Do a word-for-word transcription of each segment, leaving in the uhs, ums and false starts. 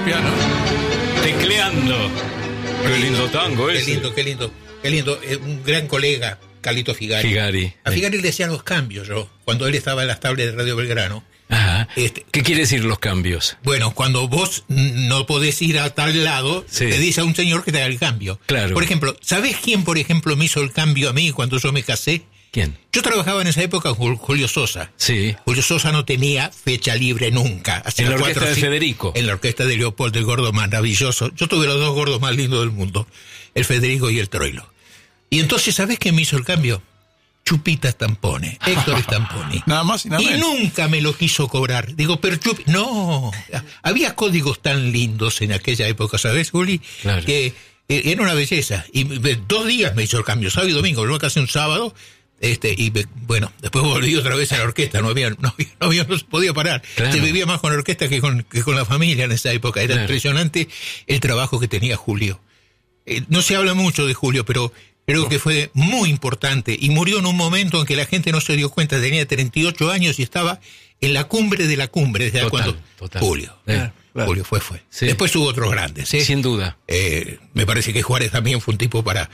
piano. Tecleando. Qué lindo tango ese. Qué lindo, qué lindo, qué lindo. Eh, un gran colega, Carlito Figari. Figari. A Figari le decían los cambios, yo, cuando él estaba en las tablas de Radio Belgrano. Ajá. Este, ¿Qué quiere decir los cambios? Bueno, cuando vos no podés ir a tal lado, Sí. le dice a un señor que te haga el cambio. Claro. Por ejemplo, ¿sabés quién, por ejemplo, me hizo el cambio a mí cuando yo me casé? ¿Quién? Yo trabajaba en esa época con Julio Sosa. Sí. Julio Sosa no tenía fecha libre nunca. Hacía En la orquesta cuatro, de cinco, Federico. En la orquesta de Leopoldo, el gordo maravilloso. Yo tuve los dos gordos más lindos del mundo, el Federico y el Troilo. Y entonces, ¿sabés quién me hizo el cambio? Chupita Stampone, Héctor Stamponi. Nada más y nada Y menos. nunca me lo quiso cobrar. Digo, pero Chupi... No, había códigos tan lindos en aquella época, ¿sabes, Juli? Claro. Que eh, era una belleza. Y eh, dos días me hizo el cambio, sábado y domingo. Luego casi un sábado. Este, y me- bueno, después volví otra vez a la orquesta. No había, no había, no, había, no se podía parar. Claro. Se vivía más con la orquesta que con, que con la familia en esa época. Era Claro. impresionante el trabajo que tenía Julio. Eh, no se habla mucho de Julio, pero creo que fue muy importante y murió en un momento en que la gente no se dio cuenta. Tenía treinta y ocho años y estaba en la cumbre de la cumbre. ¿Desde Total, cuando? total. Julio. Eh, claro. Julio fue, fue. Sí. Después hubo otros grandes. ¿eh? Sin duda. Eh, me parece que Juárez también fue un tipo para...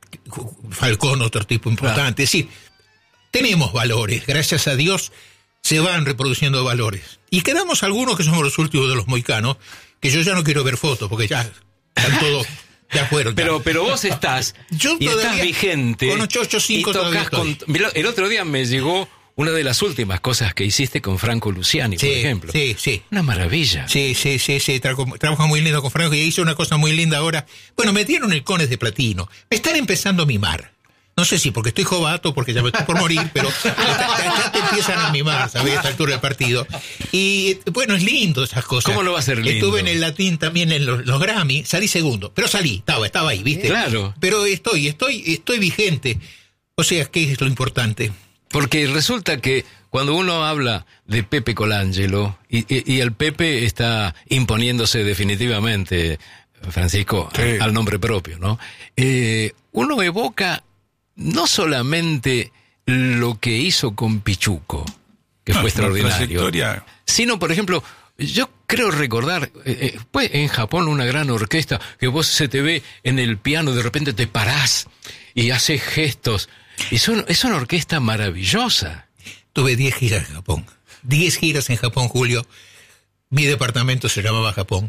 Falcón, otro tipo importante. Es decir, tenemos valores. Gracias a Dios se van reproduciendo valores. Y quedamos algunos que somos los últimos de los moicanos, que yo ya no quiero ver fotos, porque ya están todos... Ya fueron. ya. Pero, pero vos estás, Yo y estás todavía, vigente. con ocho ocho cinco y tocas todavía con. Mirá, el otro día me llegó una de las últimas cosas que hiciste con Franco Luciani, Sí, por ejemplo. sí, sí. Una maravilla. Sí, sí, sí, sí, trabajo, trabajo muy lindo con Franco y hizo una cosa muy linda ahora. Bueno, me dieron el Cones de Platino. Me están empezando a mimar. No sé si porque estoy jovato, porque ya me estoy por morir, pero ya, ya te empiezan a mimar, ¿sabes? A esta altura del partido. Y bueno, es lindo esas cosas. ¿Cómo no va a ser lindo? Estuve en el Latín también en los, los Grammy, salí segundo, pero salí, estaba, estaba ahí, ¿viste? Claro. Pero estoy, estoy, estoy vigente. O sea, ¿qué es lo importante? Porque resulta que cuando uno habla de Pepe Colangelo, y, y, y el Pepe está imponiéndose definitivamente, Francisco, Sí. al, al nombre propio, ¿no? Eh, uno evoca no solamente lo que hizo con Pichuco, que No, fue es una extraordinario, trayectoria. sino, por ejemplo, yo creo recordar, eh, eh, pues en Japón una gran orquesta, que vos se te ve en el piano, de repente te parás y haces gestos, y son, es una orquesta maravillosa. Tuve diez giras en Japón. diez giras en Japón, Julio. Mi departamento se llamaba Japón.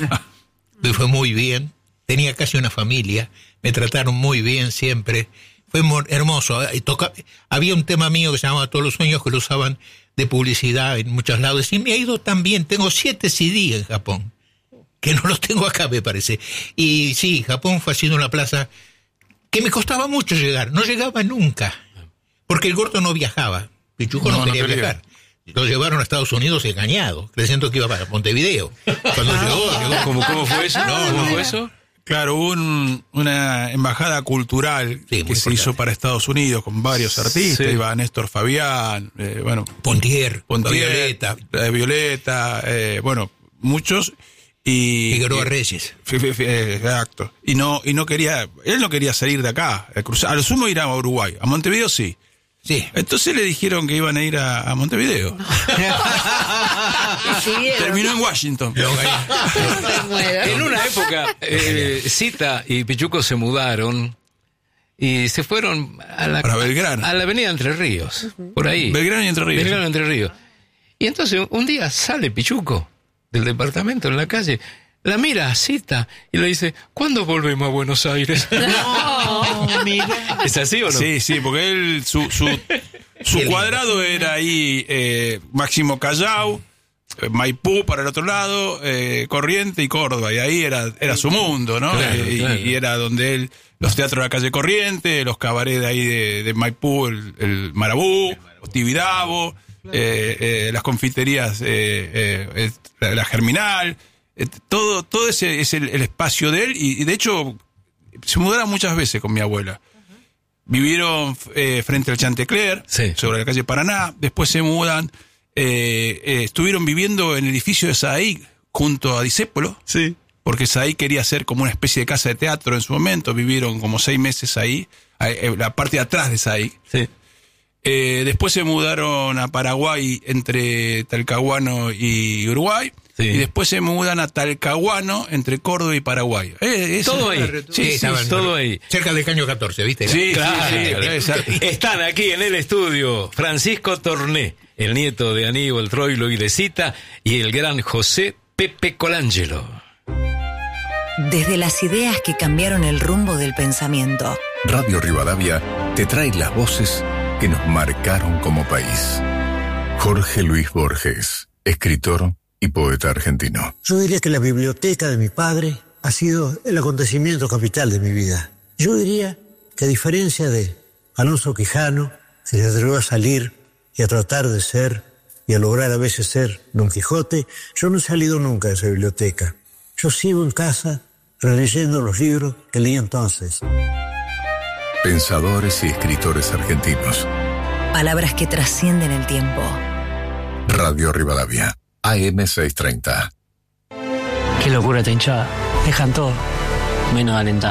Me fue muy bien. Tenía casi una familia. Me trataron muy bien siempre. Fue mo- hermoso. Y toca- había un tema mío que se llamaba Todos los sueños, que lo usaban de publicidad en muchos lados. Y me ha ido tan bien. Tengo siete C D en Japón, que no los tengo acá, me parece. Y sí, Japón fue sido una plaza que me costaba mucho llegar. No llegaba nunca. Porque el gordo no viajaba. Pichuco no, No, no quería quería. viajar. Lo llevaron a Estados Unidos engañado, creyendo que iba para Montevideo. Cuando llegó, llegó. ¿Cómo, cómo fue eso? No, ¿Cómo no. fue eso? Claro, hubo un- una embajada cultural Sí, muy que se importante. hizo para Estados Unidos con varios artistas. Sí. Iba Néstor Fabián, eh, bueno, Pontier, Pontier, Violeta, eh, Violeta, eh, bueno, muchos. Y, Figueroa y- Reyes. fi- fi- fi- eh, exacto. Y no, y no quería, él no quería salir de acá, a, cruzar, a lo sumo ir a Uruguay. A Montevideo sí. Sí. Entonces le dijeron que iban a ir a, a Montevideo. Y siguieron. Terminó en Washington. Me muero. En una época, eh, Zita y Pichuco se mudaron y se fueron a la, Para Belgrano. a la avenida Entre Ríos, por ahí. Belgrano y Entre Ríos. Belgrano y Entre Ríos. Y entonces un día sale Pichuco del departamento en la calle, la mira a Zita y le dice, ¿cuándo volvemos a Buenos Aires? No, mira. ¿Es así o no? Sí, sí, porque él, su, su, su Qué lindo. cuadrado era ahí eh, Máximo Callao, eh, Maipú para el otro lado, eh, Corriente y Córdoba, y ahí era, era su mundo, ¿no? Claro, Eh, y, claro. y era donde él, los teatros de la calle Corriente, los cabarets de ahí de, de Maipú, el, el Marabú, Tibidabo, eh, eh, las confiterías, eh, eh, eh, la, la Germinal, eh, todo, todo ese es el, el espacio de él, y, y de hecho se mudaron muchas veces con mi abuela. Vivieron eh, frente al Chantecler, Sí. sobre la calle Paraná. Después se mudan. Eh, eh, estuvieron viviendo en el edificio de Sadaí junto a Discépolo. Sí. Porque Sadaí quería hacer como una especie de casa de teatro en su momento. Vivieron como seis meses ahí, eh, la parte de atrás de Sadaí. Sí. Eh, después se mudaron a Paraguay entre Talcahuano y Uruguay. Sí. y después se mudan a Talcahuano, entre Córdoba y Paraguay. Eh, esa- Todo ahí. Sí, sí, estaban sí, todo ahí. Cerca del Caño catorce, ¿viste? sí, Claro. sí, sí, esa- Están aquí en el estudio Francisco Torné, el nieto de Aníbal Troilo y de Cita, y el gran José Pepe Colangelo. Desde las ideas que cambiaron el rumbo del pensamiento. Radio Rivadavia te trae las voces que nos marcaron como país. Jorge Luis Borges, escritor y poeta argentino. Yo diría que la biblioteca de mi padre ha sido el acontecimiento capital de mi vida. Yo diría que a diferencia de Alonso Quijano, que se atrevió a salir y a tratar de ser y a lograr a veces ser Don Quijote, yo no he salido nunca de esa biblioteca. Yo sigo en casa releyendo los libros que leí entonces. Pensadores y escritores argentinos. Palabras que trascienden el tiempo. Radio Rivadavia, A M seiscientos treinta. Qué locura esta hinchada. Dejan todo, menos de alentar.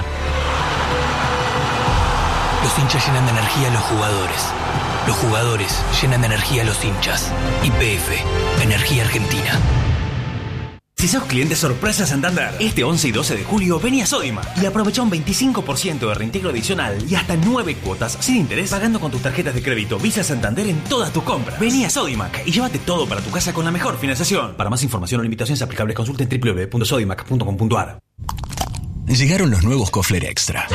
Los hinchas llenan de energía a los jugadores. Los jugadores llenan de energía a los hinchas. Y P F, Energía Argentina. Si sos cliente sorpresa Santander, este once y doce de julio vení a Sodimac y aprovecha un veinticinco por ciento de reintegro adicional y hasta nueve cuotas sin interés pagando con tus tarjetas de crédito Visa Santander en todas tus compras. Vení a Sodimac y llévate todo para tu casa con la mejor financiación. Para más información o limitaciones aplicables consulta en doble u doble u doble u punto sodimac punto com punto a r. Llegaron los nuevos Kofler Extra.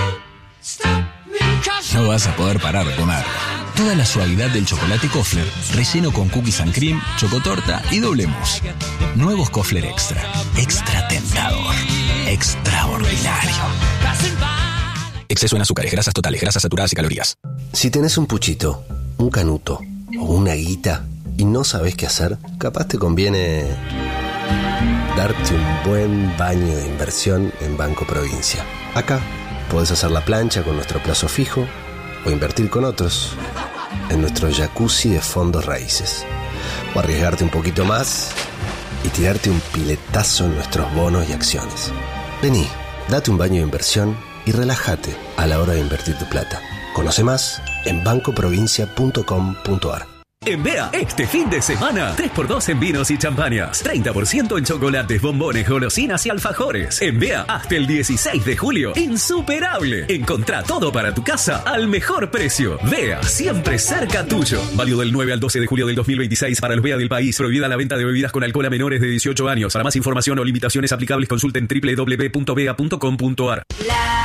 No vas a poder parar de comer. Toda la suavidad del chocolate Kofler, relleno con cookies and cream, chocotorta y doble mousse. Nuevos Kofler Extra. Extra tentador. Extraordinario. Exceso en azúcares, grasas totales, grasas saturadas y calorías. Si tenés un puchito, un canuto o una guita y no sabés qué hacer, capaz te conviene darte un buen baño de inversión en Banco Provincia. Acá podés hacer la plancha con nuestro plazo fijo o invertir con otros en nuestro jacuzzi de fondos raíces. O arriesgarte un poquito más y tirarte un piletazo en nuestros bonos y acciones. Vení, date un baño de inversión y relájate a la hora de invertir tu plata. Conoce más en banco provincia punto com punto a r. En B E A, este fin de semana, tres por dos en vinos y champañas, treinta por ciento en chocolates, bombones, golosinas y alfajores. En B E A, hasta el dieciséis de julio, insuperable. Encontrá todo para tu casa al mejor precio. B E A, siempre cerca tuyo. Válido del nueve al doce de julio del dos mil veintiséis para los B E A del país. Prohibida la venta de bebidas con alcohol a menores de dieciocho años. Para más información o limitaciones aplicables, consulten doble u doble u doble u punto bea punto com punto a r.